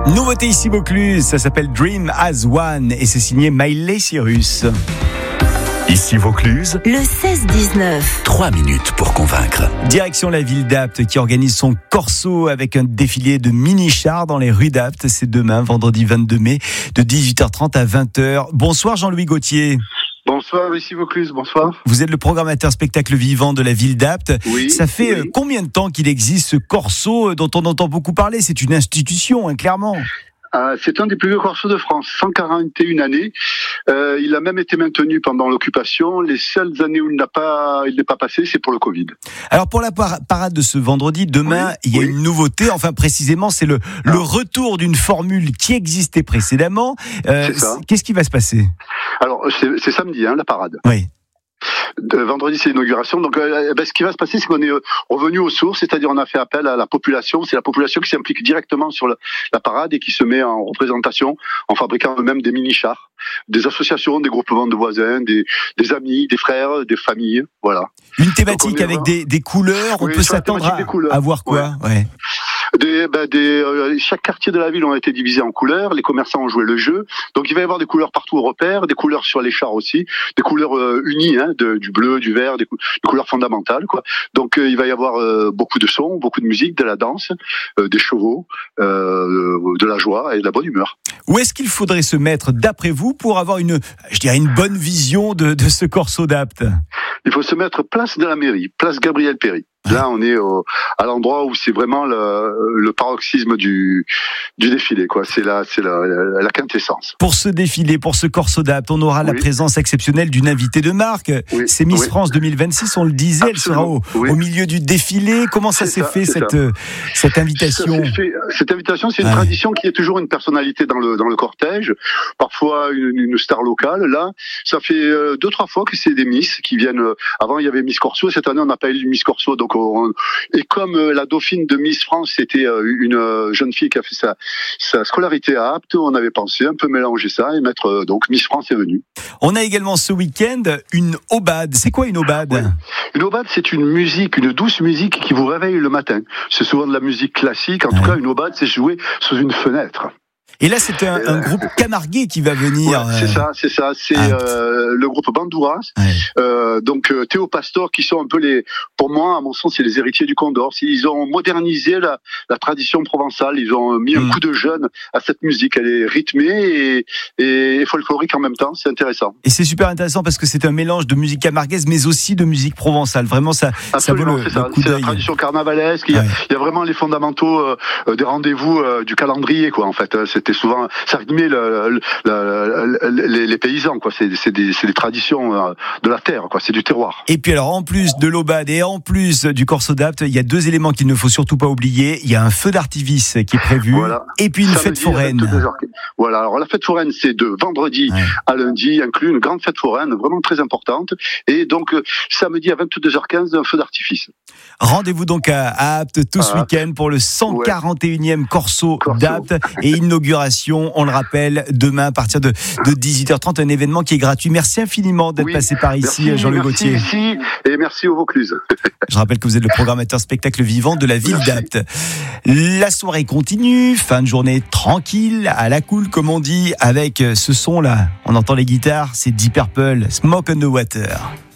Nouveauté ici Vaucluse, ça s'appelle Dream as One et c'est signé Miley Cyrus. Ici Vaucluse, le 16-19. 3 minutes pour convaincre. Direction la ville d'Apt qui organise son corso avec un défilé de mini-chars dans les rues d'Apt. C'est demain, vendredi 22 mai, de 18h30 à 20h. Bonsoir Jean-Louis Gauthier. Bonsoir, ici Vaucluse, bonsoir. Vous êtes le programmateur spectacle vivant de la ville d'Apt. Oui, ça fait oui. Combien de temps qu'il existe ce corso dont on entend beaucoup parler? C'est une institution, clairement. C'est un des plus vieux corsos de France, 141 années. Il a même été maintenu pendant l'occupation. Les seules années où il n'est pas passé, c'est pour le Covid. Alors pour la parade de ce vendredi, demain, il y a une nouveauté. Enfin précisément, c'est le retour d'une formule qui existait précédemment. C'est ça. Qu'est-ce qui va se passer? Alors c'est samedi, la parade. Oui. Vendredi, c'est l'inauguration. Donc, ce qui va se passer, c'est qu'on est revenu aux sources, c'est-à-dire on a fait appel à la population. C'est la population qui s'implique directement sur la parade et qui se met en représentation en fabriquant eux-mêmes des mini-chars, des associations, des groupements de voisins, des amis, des frères, des familles. Voilà. Une thématique avec des couleurs. On peut s'attendre à voir quoi? Ouais. Chaque quartier de la ville ont été divisés en couleurs, les commerçants ont joué le jeu, donc il va y avoir des couleurs partout au repère, des couleurs sur les chars aussi, des couleurs unies, du bleu, du vert, des couleurs fondamentales, quoi. Donc il va y avoir beaucoup de sons, beaucoup de musique, de la danse, des chevaux, de la joie et de la bonne humeur. Où est-ce qu'il faudrait se mettre, d'après vous, pour avoir une bonne vision de ce corso d'Apt? Il faut se mettre place de la mairie, place Gabriel Péri. Là, on est à l'endroit où c'est vraiment le paroxysme du défilé, quoi. C'est la quintessence. Pour ce défilé, pour ce corso d'Apt, on aura la présence exceptionnelle d'une invitée de marque. Oui. C'est Miss France 2026, on le disait. Absolument. Elle sera au milieu du défilé. Comment ça s'est fait, cette invitation? Cette invitation, c'est une tradition qui est toujours une personnalité dans le cortège. Parfois, une star locale. Là, ça fait 2-3 fois que c'est des Miss qui viennent. Avant, il y avait Miss Corso. Cette année, on n'a pas eu Miss Corso. Donc, et comme la dauphine de Miss France, c'était une jeune fille qui a fait sa scolarité à Apt, on avait pensé un peu mélanger ça et mettre donc Miss France est venue. On a également ce week-end une aubade. C'est quoi une aubade? Ouais. Une aubade, c'est une douce musique qui vous réveille le matin. C'est souvent de la musique classique. En tout cas, une aubade, c'est joué sous une fenêtre. Et là, c'est un groupe camarguais qui va venir. Ouais, c'est ça. C'est le groupe Bandouras. Ouais. Donc Théo Pastor, qui sont un peu pour moi, à mon sens, c'est les héritiers du Condor. Ils ont modernisé la tradition provençale. Ils ont mis un coup de jeune à cette musique. Elle est rythmée et folklorique en même temps. C'est intéressant. Et c'est super intéressant parce que c'est un mélange de musique camarguaise, mais aussi de musique provençale. Vraiment, ça vaut le coup d'œil. C'est la tradition carnavalesque. Il y a vraiment les fondamentaux des rendez-vous du calendrier, quoi. En fait, c'était souvent ça rythmait les paysans, quoi. C'est des traditions de la terre, quoi. C'est du terroir. Et puis alors, en plus de l'aubade et en plus du corso d'Apt, il y a 2 éléments qu'il ne faut surtout pas oublier. Il y a un feu d'artifice qui est prévu, et puis une fête foraine. Voilà. Alors la fête foraine, c'est de vendredi à lundi, inclut une grande fête foraine vraiment très importante. Et donc samedi à 22h15, un feu d'artifice. Rendez-vous donc à Apt tout ce week-end pour le 141e corso d'Apt et inauguration, on le rappelle, demain à partir de 18h30, un événement qui est gratuit. Merci infiniment d'être passé par ici, Jean-Louis Gauthier. Merci et merci au Vaucluse. Je rappelle que vous êtes le programmateur spectacle vivant de la ville d'Apt. La soirée continue, fin de journée tranquille, à la cool comme on dit, avec ce son-là. On entend les guitares, c'est Deep Purple, Smoke on the Water.